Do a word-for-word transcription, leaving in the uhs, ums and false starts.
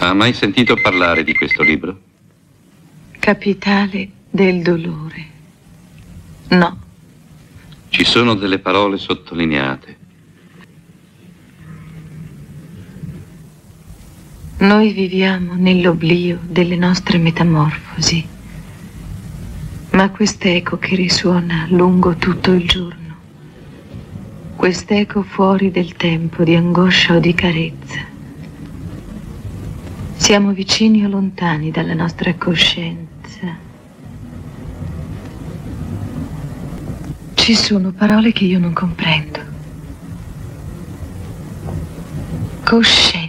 Ha mai sentito parlare di questo libro? Capitale del dolore. No. Ci sono delle parole sottolineate. Noi viviamo nell'oblio delle nostre metamorfosi, ma quest'eco che risuona lungo tutto il giorno, quest'eco fuori del tempo di angoscia o di carezza. Siamo vicini o lontani dalla nostra coscienza. Ci sono parole che io non comprendo. Coscienza.